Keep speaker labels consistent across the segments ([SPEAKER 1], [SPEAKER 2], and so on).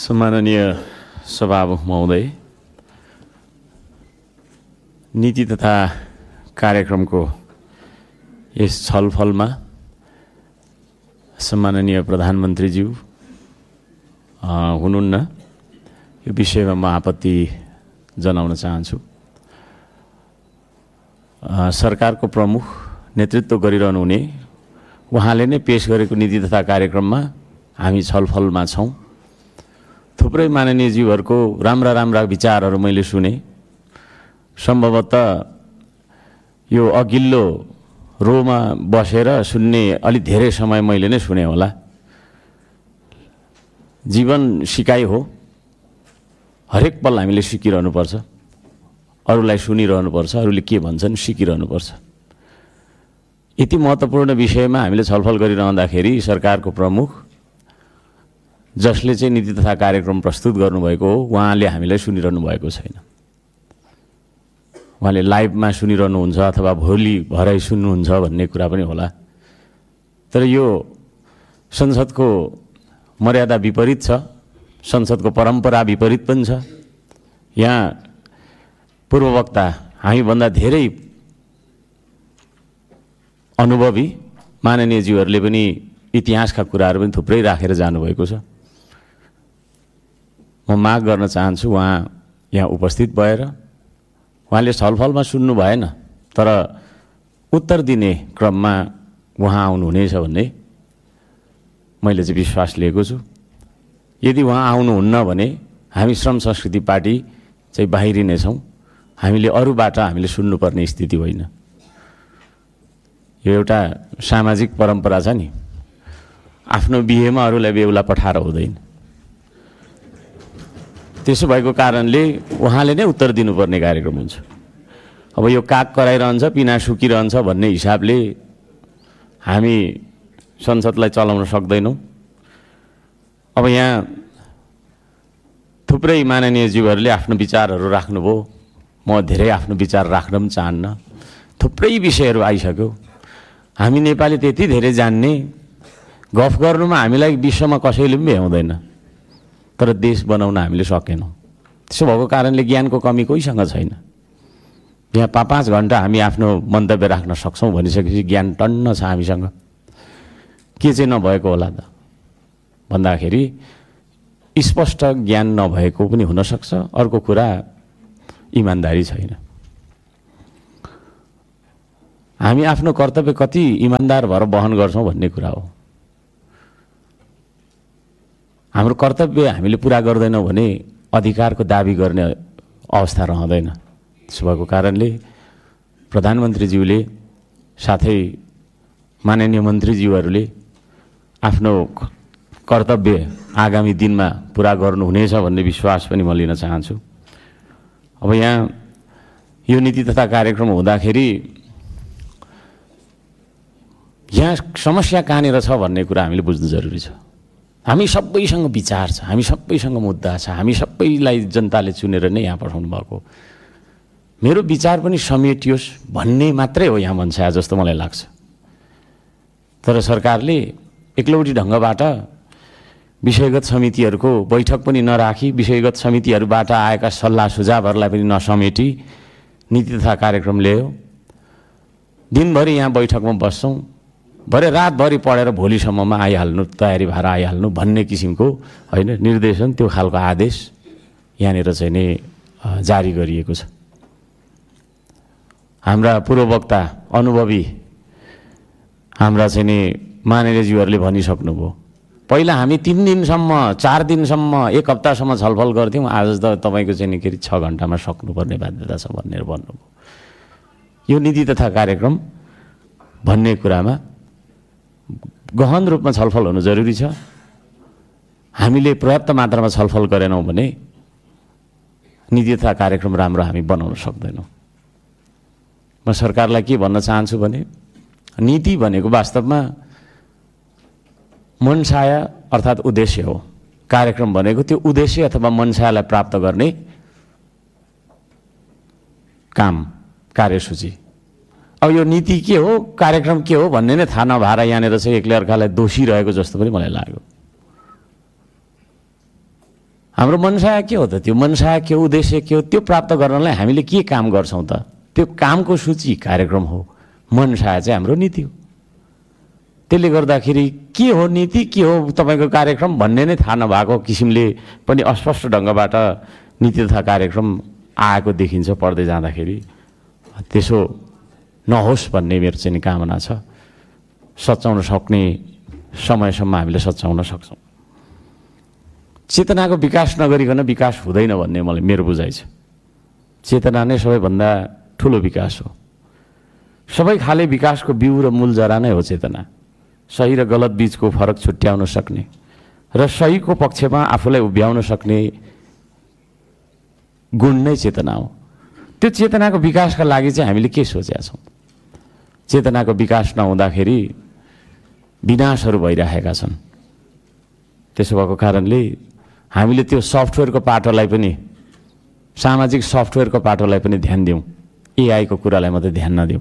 [SPEAKER 1] सम्माननीय सभामुख महोदय, नीति तथा कार्यक्रमको यस छलफलमा सम्माननीय प्रधानमन्त्रीज्यू हुनुहुन्न, यो विषयमा म आपत्ति जनाउन चाहन्छु। सरकारको प्रमुख नेतृत्व गरिरहनु हुने उहाँले नै पेश गरेको नीति तथा कार्यक्रममा हामी छलफलमा छौँ। थुप्रै माननीयज्यूहरूको राम्रा विचारहरू मैले सुने। सम्भवतः यो अघिल्लो रोमा बसेर सुन्ने अलि धेरै समय मैले नै सुने होला। जीवन सिकाइ हो, हरेक पल हामीले सिकिरहनुपर्छ, अरूलाई सुनिरहनुपर्छ, अरूले के भन्छन् सिकिरहनुपर्छ। यति महत्त्वपूर्ण विषयमा हामीले छलफल गरिरहँदाखेरि सरकारको प्रमुख जसले चाहिँ नीति तथा कार्यक्रम प्रस्तुत गर्नुभएको हो उहाँले हामीलाई सुनिरहनु भएको छैन। उहाँले लाइभमा सुनिरहनुहुन्छ अथवा भोलि भरै सुन्नुहुन्छ भन्ने कुरा पनि होला। तर यो संसदको मर्यादा विपरीत छ, संसदको परम्परा विपरीत पनि छ। यहाँ पूर्ववक्ता हामीभन्दा धेरै अनुभवी माननीयज्यूहरूले पनि इतिहासका कुराहरू पनि थुप्रै राखेर जानुभएको छ। म माग गर्न चाहन्छु उहाँ यहाँ उपस्थित भएर उहाँले छलफलमा सुन्नु भएन, तर उत्तर दिने क्रममा उहाँ आउनुहुनेछ भन्ने मैले चाहिँ विश्वास लिएको छु। यदि उहाँ आउनुहुन्न भने हामी श्रम संस्कृति पार्टी चाहिँ बाहिरिनेछौँ। हामीले अरूबाट हामीले सुन्नुपर्ने स्थिति होइन। यो एउटा सामाजिक परम्परा छ नि, आफ्नो बिहेमा अरूलाई बेहुला पठाएर हुँदैन। त्यसो भएको कारणले उहाँले नै उत्तर दिनुपर्ने कार्यक्रम हुन्छ। अब यो काग कराइरहन्छ, पिना सुकिरहन्छ भन्ने हिसाबले हामी संसदलाई चलाउन सक्दैनौँ। अब यहाँ थुप्रै माननीयज्यूहरूले आफ्नो विचारहरू राख्नुभयो, म धेरै आफ्नो विचार राख्न पनि चाहन्न। थुप्रै विषयहरू आइसक्यो। हामी नेपाली त्यति धेरै जान्ने, गफ गर्नुमा हामीलाई विश्वमा कसैले पनि भ्याउँदैन, तर देश बनाउन हामीले सकेनौँ। त्यसो भएको कारणले ज्ञानको कमी कोहीसँग छैन। यहाँ 5-5 घन्टा हामी आफ्नो मन्तव्य राख्न सक्छौँ भनिसकेपछि ज्ञान टन्न छ हामीसँग। के चाहिँ नभएको होला त भन्दाखेरि स्पष्ट ज्ञान नभएको पनि हुनसक्छ। अर्को कुरा इमान्दारी छैन। हामी आफ्नो कर्तव्य कति इमान्दार भएर वहन गर्छौँ भन्ने कुरा हो। हाम्रो कर्तव्य हामीले पुरा गर्दैनौँ भने अधिकारको दाबी गर्ने अवस्था रहँदैन। त्यसो भएको कारणले प्रधानमन्त्रीज्यूले साथै माननीय मन्त्रीज्यूहरूले आफ्नो कर्तव्य आगामी दिनमा पुरा गर्नुहुनेछ भन्ने विश्वास पनि म लिन चाहन्छु। अब यहाँ यो नीति तथा कार्यक्रम हुँदाखेरि यहाँ समस्या कहाँनिर छ भन्ने कुरा हामीले बुझ्नु जरुरी छ। हामी सबैसँग विचार छ, हामी सबैसँग मुद्दा छ, हामी सबैलाई जनताले चुनेर नै यहाँ पठाउनु भएको। मेरो विचार पनि समेटियोस् भन्ने मात्रै हो यहाँ मनसाय जस्तो मलाई लाग्छ। तर सरकारले एक्लौटी ढङ्गबाट विषयगत समितिहरूको बैठक पनि नराखी, विषयगत समितिहरूबाट आएका सल्लाह सुझावहरूलाई पनि नसमेटी नीति तथा कार्यक्रम ल्यायो। दिनभरि यहाँ बैठकमा बस्छौँ, भरे रातभरि पढेर भोलिसम्ममा आइहाल्नु, तयारी भएर आइहाल्नु भन्ने किसिमको होइन निर्देशन, त्यो खालको आदेश यहाँनिर चाहिँ नै जारी गरिएको छ। हाम्रा पूर्ववक्ता अनुभवी हाम्रा चाहिँ नि माननीयज्यूहरूले भनिसक्नुभयो। पहिला हामी 3 दिनसम्म, 4 दिनसम्म, 1 हप्तासम्म छलफल गर्थ्यौँ। आज त तपाईँको चाहिँ नि 6 घन्टामा सक्नुपर्ने बाध्यता छ भनेर भन्नुभयो। यो नीति तथा कार्यक्रम भन्ने कुरामा गहन रूपमा छलफल हुनु जरुरी छ। हामीले पर्याप्त मात्रामा छलफल गरेनौँ भने नीति तथा कार्यक्रम राम्रो हामी बनाउन सक्दैनौँ। म सरकारलाई के भन्न चाहन्छु भने नीति भनेको वास्तवमा मनसाय अर्थात् उद्देश्य हो। कार्यक्रम भनेको त्यो उद्देश्य अथवा मनसायलाई प्राप्त गर्ने काम, कार्यसूची। अब यो नीति के हो, कार्यक्रम के हो भन्ने नै थाहा नभएर यहाँनिर चाहिँ एकले अर्कालाई दोषी रहेको जस्तो पनि मलाई लाग्यो। हाम्रो मनसाय के हो त? त्यो मनसाय के हो, उद्देश्य के हो, त्यो प्राप्त गर्नलाई हामीले के काम गर्छौँ त? त्यो कामको सूची कार्यक्रम हो। मनसाय चाहिँ हाम्रो नीति हो। त्यसले गर्दाखेरि के हो नीति, के हो तपाईँको कार्यक्रम भन्ने नै थाहा नभएको किसिमले पनि अस्पष्ट ढङ्गबाट नीति तथा कार्यक्रम आएको देखिन्छ पढ्दै जाँदाखेरि। त्यसो नहोस् भन्ने मेरो चाहिँ कामना छ। सच्याउन सक्ने समयसम्म हामीले सच्याउन सक्छौँ। चेतनाको विकास नगरिकन विकास हुँदैन भन्ने मलाई मेरो बुझाइ छ। चेतना नै सबैभन्दा ठुलो विकास हो। सबै खाले विकासको बिउ र मूल जरा नै हो चेतना। सही र गलत बीचको फरक छुट्याउन सक्ने र सहीको पक्षमा आफूलाई उभ्याउन सक्ने गुण नै चेतना हो। त्यो चेतनाको विकासका लागि चाहिँ हामीले के सोचेका छौँ? चेतनाको विकास नहुँदाखेरि विनाशहरू भइरहेका छन्। त्यसो भएको कारणले हामीले त्यो सफ्टवेयरको पाटोलाई पनि, सामाजिक सफ्टवेयरको पाटोलाई पनि ध्यान दिउँ, एआईको कुरालाई मात्रै ध्यान नदिउँ।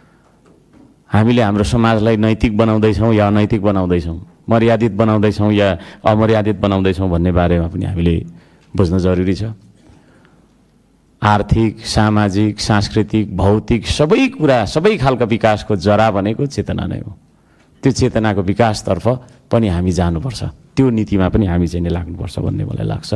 [SPEAKER 1] हामीले हाम्रो समाजलाई नैतिक बनाउँदैछौँ या अनैतिक बनाउँदैछौँ, मर्यादित बनाउँदैछौँ या अमर्यादित बनाउँदैछौँ भन्ने बारेमा पनि हामीले बुझ्न जरुरी छ। आर्थिक, सामाजिक, सांस्कृतिक, भौतिक सबै कुरा, सबै खालका विकासको जरा भनेको चेतना नै हो। त्यो चेतनाको विकासतर्फ पनि हामी जानुपर्छ। त्यो नीतिमा पनि हामी चाहिँ लाग्नुपर्छ भन्ने मलाई लाग्छ।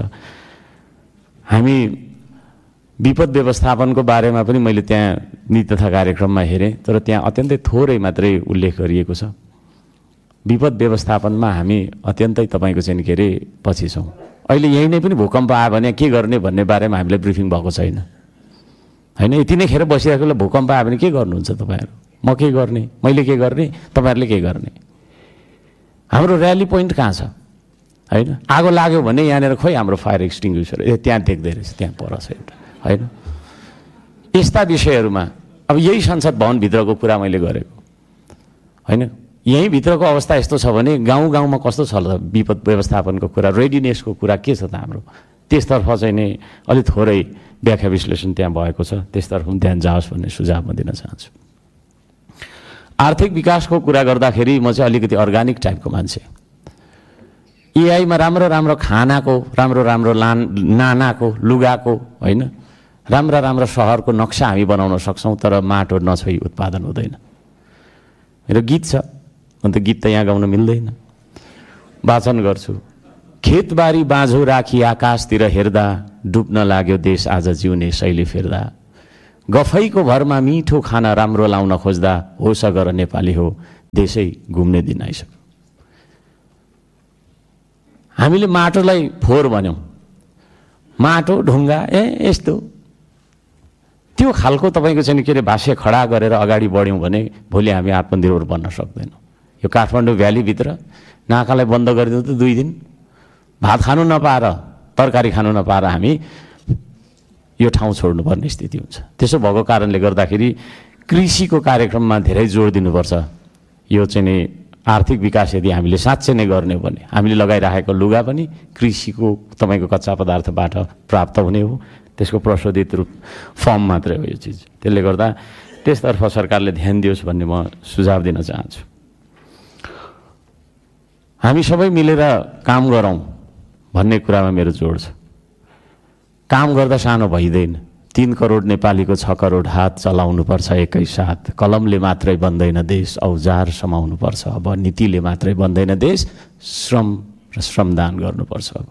[SPEAKER 1] हामी विपद व्यवस्थापनको बारेमा पनि मैले त्यहाँ नीति तथा कार्यक्रममा हेरेँ, तर त्यहाँ अत्यन्तै थोरै मात्रै उल्लेख गरिएको छ। विपद व्यवस्थापनमा हामी अत्यन्तै तपाईँको चाहिँ के अरे पछि छौँ। अहिले यहीँ नै पनि भूकम्प आयो भने के गर्ने भन्ने बारेमा हामीलाई ब्रिफिङ भएको छैन, होइन? यति नै खेर बसिरहेको बेला भूकम्प आयो भने के गर्नुहुन्छ तपाईँहरू? म के गर्ने, मैले के गर्ने, तपाईँहरूले के गर्ने? हाम्रो र्याली पोइन्ट कहाँ छ, होइन? आगो लाग्यो भने यहाँनिर खोइ हाम्रो फायर एक्सटिङ्ग्विसर त्यहाँ देख्दै रहेछ, त्यहाँ पर छ एउटा, होइन? यस्ता विषयहरूमा अब यही संसद भवनभित्रको कुरा मैले गरेको, होइन? यहीँ भित्रको अवस्था यस्तो छ भने गाउँ गाउँमा कस्तो छ त विपद व्यवस्थापनको कुरा, रेडिनेसको कुरा के छ त हाम्रो? त्यसतर्फ चाहिँ नि अलिक थोरै व्याख्या विश्लेषण त्यहाँ भएको छ, त्यसतर्फ पनि ध्यान जाओस् भन्ने सुझाव म दिन चाहन्छु। आर्थिक विकासको कुरा गर्दाखेरि म चाहिँ अलिकति अर्ग्यानिक टाइपको मान्छे। एआईमा राम्रो राम्रो खानाको, राम्रो राम्रो नानाको, लुगाको, होइन, राम्रा राम्रा सहरको नक्सा हामी बनाउन सक्छौँ, तर माटो नछोई उत्पादन हुँदैन। मेरो गीत छ, अन्त गीत त यहाँ गाउन मिल्दैन। वाचन गर्छु। खेतबारी बाँझो राखी आकाशतिर हेर्दा, डुब्न लाग्यो देश आज जिउने शैली फेर्दा। गफैको भरमा मिठो खाना राम्रो लाउन खोज्दा, होस गर नेपाली हो देशै घुम्ने दिन आइसक्यो। हामीले माटोलाई फोहोर भन्यौँ, माटो ढुङ्गा यस्तो, त्यो खालको तपाईँको चाहिँ के अरे भाष्य खडा गरेर अगाडि बढ्यौँ भने भोलि हामी आत्मनिर्भर बन्न सक्दैनौँ। यो काठमाडौँ भ्यालीभित्र नाकालाई बन्द गरिदिउँ त 2 दिन, भात खानु नपाएर, तरकारी खानु नपाएर हामी यो ठाउँ छोड्नुपर्ने स्थिति हुन्छ। त्यसो भएको कारणले गर्दाखेरि कृषिको कार्यक्रममा धेरै जोड दिनुपर्छ। यो चाहिँ नि आर्थिक विकास यदि हामीले साँच्चै नै गर्ने हो भने हामीले लगाइराखेको लुगा पनि कृषिको तपाईँको कच्चा पदार्थबाट प्राप्त हुने हो, त्यसको प्रशोधित रूप फर्म मात्रै हो यो चिज। त्यसले गर्दा त्यसतर्फ सरकारले ध्यान दियोस् भन्ने म सुझाव दिन चाहन्छु। हामी सबै मिलेर काम गरौँ भन्ने कुरामा मेरो जोड छ। काम गर्दा सानो भइँदैन। 3 करोड नेपालीको 6 करोड हात चलाउनुपर्छ एकैसाथ। कलमले मात्रै बन्दैन देश, औजार समाउनुपर्छ। अब नीतिले मात्रै बन्दैन देश, श्रम र श्रमदान गर्नुपर्छ। अब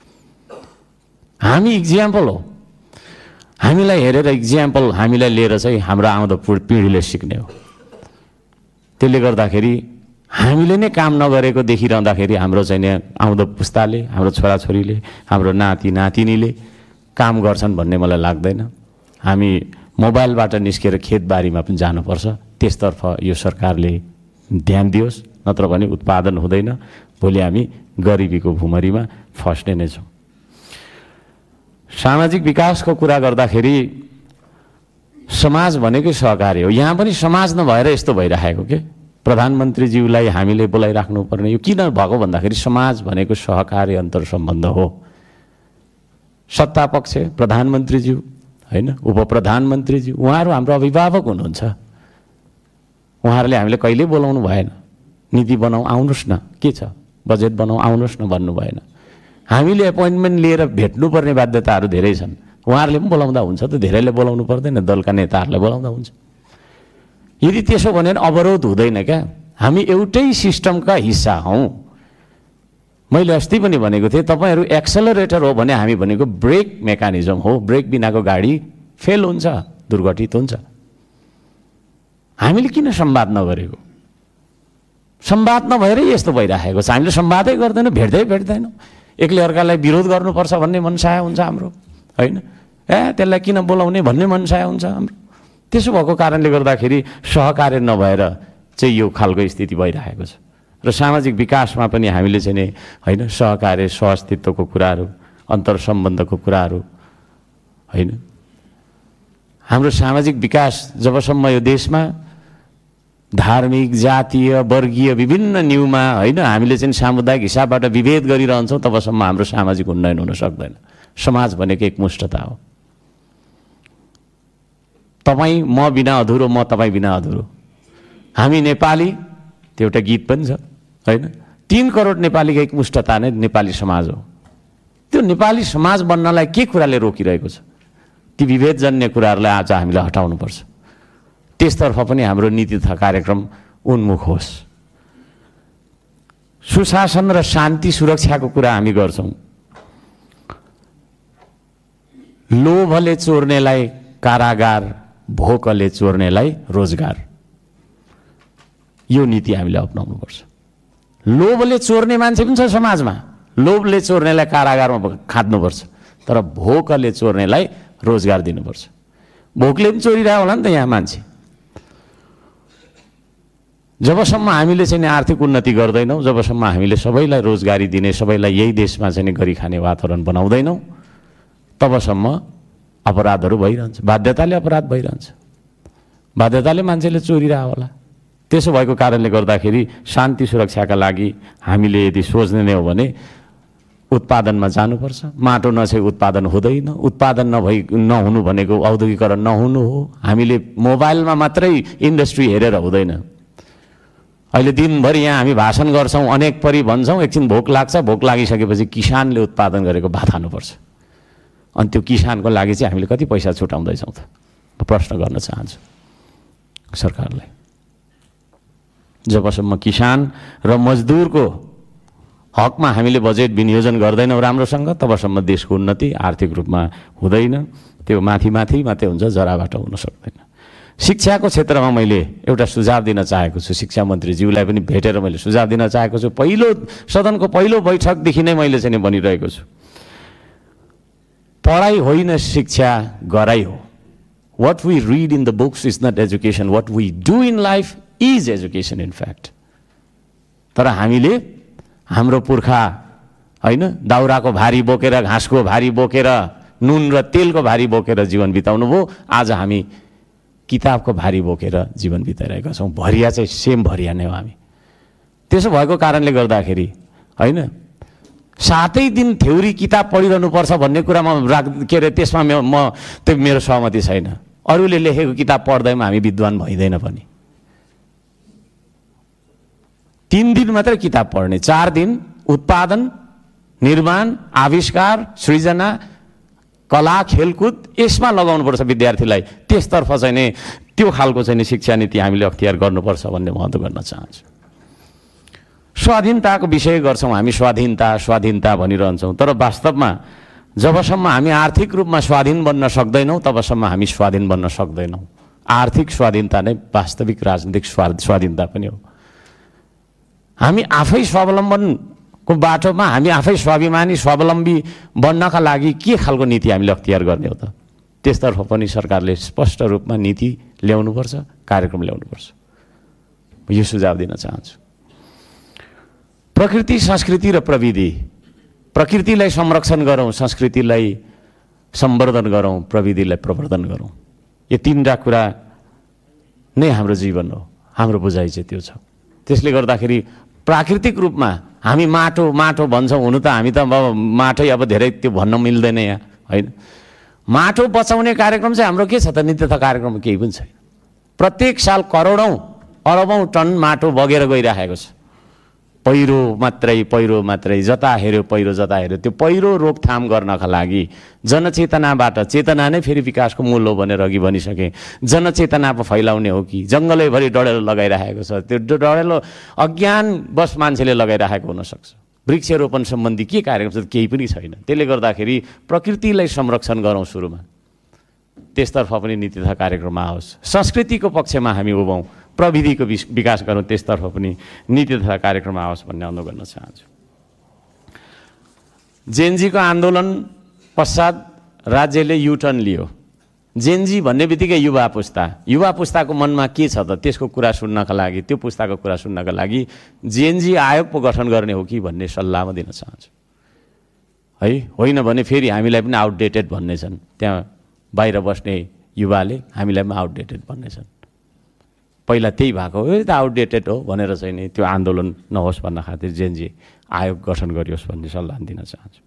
[SPEAKER 1] हामी इक्जाम्पल हो। हामीलाई हेरेर इक्जाम्पल हामीलाई लिएर चाहिँ हाम्रो आउँदो पिँढीले सिक्ने हो। त्यसले गर्दाखेरि हामीले नै काम नगरेको देखिरहँदाखेरि हाम्रो चाहिँ आउँदो पुस्ताले, हाम्रो छोराछोरीले, हाम्रो नाति नातिनीले काम गर्छन् भन्ने मलाई लाग्दैन। हामी मोबाइलबाट निस्केर खेतबारीमा पनि जानुपर्छ। त्यसतर्फ यो सरकारले ध्यान दियोस्, नत्र भने उत्पादन हुँदैन। भोलि हामी गरिबीको भुमरीमा फस्ने नै छौँ। सामाजिक विकासको कुरा गर्दाखेरि समाज भनेकै सहकारी हो। यहाँ पनि समाज नभएर यस्तो भइरहेको के प्रधानमन्त्रीज्यूलाई हामीले बोलाइराख्नु पर्ने यो किन भएको भन्दाखेरि समाज भनेको सहकारी अन्तर सम्बन्ध हो। सत्ता पक्ष प्रधानमन्त्रीज्यू, होइन, उप प्रधानमन्त्रीज्यू, उहाँहरू हाम्रो अभिभावक हुनुहुन्छ। उहाँहरूले हामीले कहिल्यै बोलाउनु भएन। नीति बनाऊ आउनुहोस् न, के छ बजेट बनाऊ आउनुहोस् न भन्नु भएन। हामीले एपोइन्टमेन्ट लिएर भेट्नुपर्ने बाध्यताहरू धेरै छन्। उहाँहरूले पनि बोलाउँदा हुन्छ त, धेरैले बोलाउनु पर्दैन, दलका नेताहरूले बोलाउँदा हुन्छ। यदि त्यसो भने अवरोध हुँदैन क्या। हामी एउटै सिस्टमका हिस्सा हौँ। मैले अस्ति पनि भनेको थिएँ, तपाईँहरू एक्सेलरेटर हो भने हामी भनेको ब्रेक मेकानिजम हो। ब्रेक बिनाको गाडी फेल हुन्छ, दुर्घटित हुन्छ। हामीले किन संवाद नगरेको? संवाद नभएरै यस्तो भइराखेको छ। हामीले संवादै गर्दैनौँ, भेट्दैनौँ। एकले अर्कालाई विरोध गर्नुपर्छ भन्ने मनसाय हुन्छ हाम्रो, होइन? त्यसलाई किन बोलाउने भन्ने मनसाय हुन्छ हाम्रो। त्यसो भएको कारणले गर्दाखेरि सहकार्य नभएर चाहिँ यो खालको स्थिति भइरहेको छ। र सामाजिक विकासमा पनि हामीले चाहिँ नि होइन सहकार्य, सहअस्तित्वको कुराहरू, अन्तर्सम्बन्धको कुराहरू, होइन? हाम्रो सामाजिक विकास जबसम्म यो देशमा धार्मिक, जातीय, वर्गीय विभिन्न न्यूमा होइन हामीले चाहिँ सामुदायिक हिसाबबाट विभेद गरिरहन्छौँ, तबसम्म हाम्रो सामाजिक उन्नयन हुन सक्दैन। समाज भनेको एकमुष्टता हो। तपाईँ म बिना अधुरो, म तपाईँ बिना अधुरो। हामी नेपाली, त्यो एउटा गीत पनि छ, होइन? 3 करोड नेपालीको एकमुष्टता नै नेपाली समाज हो। त्यो नेपाली समाज बन्नलाई के कुराले रोकिरहेको छ? ती विभेदजन्य कुराहरूलाई आज हामीले हटाउनुपर्छ। त्यसतर्फ पनि हाम्रो नीति तथा कार्यक्रम उन्मुख होस्। सुशासन र शान्ति सुरक्षाको कुरा हामी गर्छौँ। लोभले चोर्नेलाई कारागार, भोकले चोर्नेलाई रोजगार, यो नीति हामीले अपनाउनुपर्छ। लोभले चोर्ने मान्छे पनि छ समाजमा, लोभले चोर्नेलाई कारागारमा खाट्नुपर्छ, तर भोकले चोर्नेलाई रोजगार दिनुपर्छ। भोकले पनि चोरिरहेको होला नि त यहाँ मान्छे। जबसम्म हामीले चाहिँ आर्थिक उन्नति गर्दैनौँ, जबसम्म हामीले सबैलाई रोजगारी दिने, सबैलाई यही देशमा चाहिँ गरी खाने वातावरण बनाउँदैनौँ, तबसम्म अपराधहरू भइरहन्छ। बाध्यताले अपराध भइरहन्छ, बाध्यताले मान्छेले चोरिरहेको होला। त्यसो भएको कारणले गर्दाखेरि शान्ति सुरक्षाका लागि हामीले यदि सोच्ने हो भने उत्पादनमा जानुपर्छ। माटो नछे उत्पादन हुँदैन। उत्पादन नहुनु भनेको औद्योगिकरण नहुनु हो। हामीले मोबाइलमा मात्रै इन्डस्ट्री हेरेर हुँदैन। अहिले दिनभरि यहाँ हामी भाषण गर्छौँ, अनेक परी भन्छौँ, एकछिन भोक लाग्छ, भोक लागिसकेपछि किसानले उत्पादन गरेको भात खानुपर्छ। अनि त्यो किसानको लागि चाहिँ हामीले कति पैसा छुटाउँदैछौँ त? म प्रश्न गर्न चाहन्छु सरकारलाई। जबसम्म किसान र मजदुरको हकमा हामीले बजेट विनियोजन गर्दैनौँ राम्रोसँग, तबसम्म देशको उन्नति आर्थिक रूपमा हुँदैन। त्यो माथि मात्रै हुन्छ, जराबाट हुन सक्दैन। शिक्षाको क्षेत्रमा मैले एउटा सुझाव दिन चाहेको छु। शिक्षा मन्त्रीज्यूलाई पनि भेटेर मैले सुझाव दिन चाहेको छु। सदनको पहिलो बैठकदेखि नै मैले चाहिँ भनिरहेको छु, पढाइ होइन शिक्षा, गराइ हो। What we read in the books is not education. What we do in life is education in fact. तर हामीले हाम्रो पुर्खा होइन दाउराको भारी बोकेर, घाँसको भारी बोकेर, नुन र तेलको भारी बोकेर जीवन बिताउनु भयो। आज हामी किताबको भारी बोकेर जीवन बिताइरहेका छौँ। भरिया चाहिँ सेम भरिया नै हो हामी। त्यसो भएको कारणले गर्दाखेरि होइन 7 दिन थ्योरी किताब पढिरहनुपर्छ भन्ने कुरामा त्यसमा त्यो मेरो सहमति छैन। अरूले लेखेको किताब पढ्दैमा हामी विद्वान भइँदैन पनि। 3 दिन मात्रै किताब पढ्ने, 4 दिन उत्पादन, निर्माण, आविष्कार, सृजना, कला, खेलकुद यसमा लगाउनुपर्छ विद्यार्थीलाई। त्यसतर्फ चाहिँ नि त्यो खालको चाहिँ नि शिक्षा नीति हामीले अख्तियार गर्नुपर्छ भन्ने महत्त्व गर्न चाहन्छु। स्वाधीनताको विषय गर्छौँ हामी, स्वाधीनता भनिरहन्छौँ, तर वास्तवमा जबसम्म हामी आर्थिक रूपमा स्वाधीन बन्न सक्दैनौँ तबसम्म हामी स्वाधीन बन्न सक्दैनौँ। आर्थिक स्वाधीनता नै वास्तविक राजनीतिक स्वाधीनता पनि हो। हामी आफै स्वावलम्बनको बाटोमा, हामी आफै स्वाभिमानी स्वावलम्बी बन्नका लागि के खालको नीति हामीले अख्तियार गर्ने हो त? त्यसतर्फ पनि सरकारले स्पष्ट रूपमा नीति ल्याउनुपर्छ, कार्यक्रम ल्याउनुपर्छ। यो सुझाव दिन चाहन्छु। प्रकृति, संस्कृति र प्रविधि। प्रकृतिलाई संरक्षण गरौँ, संस्कृतिलाई सम्वर्धन गरौँ, प्रविधिलाई प्रवर्धन गरौँ। यो 3टा कुरा नै हाम्रो जीवन हो। हाम्रो बुझाइ चाहिँ त्यो छ। त्यसले गर्दाखेरि प्राकृतिक रूपमा हामी माटो भन्छौँ। हुनु त हामी त माटै अब धेरै त्यो भन्न मिल्दैन यहाँ, होइन? माटो बचाउने कार्यक्रम चाहिँ हाम्रो के छ त? नीति तथा कार्यक्रम केही पनि छैन। प्रत्येक साल करोडौँ अरबौँ टन माटो बगेर गइरहेको छ। पहिरो मात्रै जता हेऱ्यो पहिरो जता हेऱ्यो त्यो पहिरो रोकथाम गर्नका लागि जनचेतनाबाट चेतना नै फेरि विकासको मूल हो भनेर अघि भनिसकेँ। जनचेतना फैलाउने हो कि जङ्गलैभरि डढेलो लगाइरहेको छ, त्यो डढेलो अज्ञानवश मान्छेले लगाइरहेको हुनसक्छ। वृक्षरोपण सम्बन्धी के कार्यक्रम छ? केही पनि छैन। त्यसले गर्दाखेरि प्रकृतिलाई संरक्षण गरौँ सुरुमा, त्यसतर्फ पनि नीति तथा कार्यक्रममा आओस्। संस्कृतिको पक्षमा हामी उभौँ, प्रविधिको विकास गरौँ, त्यसतर्फ पनि नीति तथा कार्यक्रममा आओस् भन्ने अनुरोध गर्न चाहन्छु। जेनजीको आन्दोलन पश्चात राज्यले युटर्न लियो। जेनजी भन्ने बित्तिकै युवा पुस्ताको मनमा के छ त त्यसको कुरा सुन्नका लागि, त्यो पुस्ताको कुरा सुन्नका लागि जेनजी आयोग पो गठन गर्ने हो कि भन्ने सल्लाह म दिन चाहन्छु है। होइन भने फेरि हामीलाई पनि आउटडेटेड भन्ने छन्, त्यहाँ बाहिर बस्ने युवाले हामीलाई पनि आउटडेटेड भन्ने छन्। पहिला त्यही भएको हो, त आउटडेटेड हो भनेर चाहिँ नि त्यो आन्दोलन नहोस् भन्न खातिर जेनजी आयोग गठन गरियोस् भन्ने सल्लाह दिन चाहन्छु।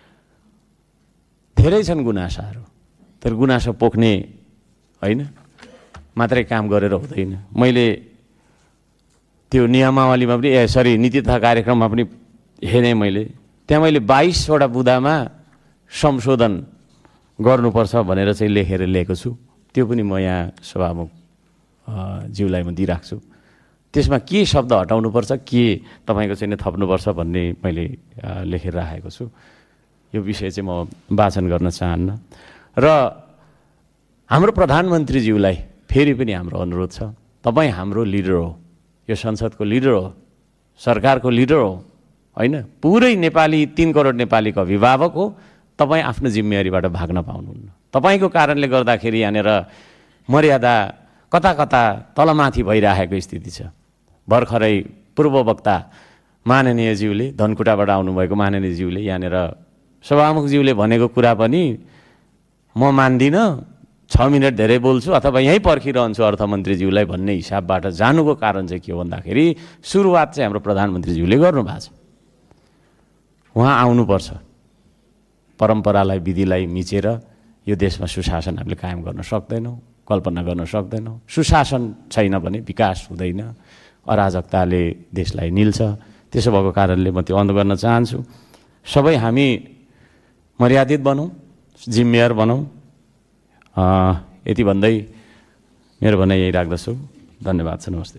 [SPEAKER 1] धेरै छन् गुनासाहरू, तर गुनासो पोख्ने होइन मात्रै काम गरेर हुँदैन। मैले त्यो नियमावलीमा पनि नीति तथा कार्यक्रममा पनि हेरेँ मैले, त्यहाँ मैले 22वटा बुँदामा संशोधन गर्नुपर्छ भनेर चाहिँ लेखेर ल्याएको छु। त्यो पनि म यहाँ सभामुख ज्यूलाई म दिइराख्छु छु। त्यसमा के शब्द हटाउनुपर्छ, के तपाईँको चाहिँ थप्नुपर्छ भन्ने मैले लेखेर राखेको छु। यो विषय चाहिँ म वाचन गर्न चाहन्न। र हाम्रो प्रधानमन्त्रीज्यूलाई फेरि पनि हाम्रो अनुरोध छ, तपाईँ हाम्रो लिडर हो, यो संसदको लिडर हो, सरकारको लिडर हो होइन, पुरै नेपाली 3 करोड नेपालीको अभिभावक हो। तपाईँ आफ्नो जिम्मेवारीबाट भाग्न पाउनुहुन्न। तपाईँको कारणले गर्दाखेरि यहाँनिर मर्यादा कता कता तलमाथि भइरहेको स्थिति छ। भर्खरै पूर्व वक्ता माननीयज्यूले, धनकुटाबाट आउनुभएको माननीयज्यूले यहाँनिर सभामुखज्यूले भनेको कुरा पनि म मान्दिनँ, 6 मिनट धेरै बोल्छु अथवा यहीँ पर्खिरहन्छु अर्थमन्त्रीज्यूलाई भन्ने हिसाबबाट जानुको कारण चाहिँ के हो भन्दाखेरि सुरुवात चाहिँ हाम्रो प्रधानमन्त्रीज्यूले गर्नुभएको छ। उहाँ आउनुपर्छ। परम्परालाई, विधिलाई मिचेर यो देशमा सुशासन हामीले कायम गर्न सक्दैनौँ, कल्पना गर्न सक्दैनौँ। सुशासन छैन भने विकास हुँदैन, अराजकताले देशलाई निल्छ। त्यसो भएको कारणले म त्यो अनुरोध गर्न चाहन्छु, सबै हामी मर्यादित बनौँ, जिम्मेवार बनौँ। यति भन्दै मेरो भनाइ यही राख्दछु। धन्यवाद छ। नमस्ते।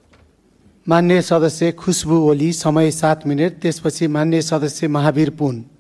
[SPEAKER 2] माननीय सदस्य खुशबु ओली, समय 7 मिनट। त्यसपछि माननीय सदस्य महावीर पुन।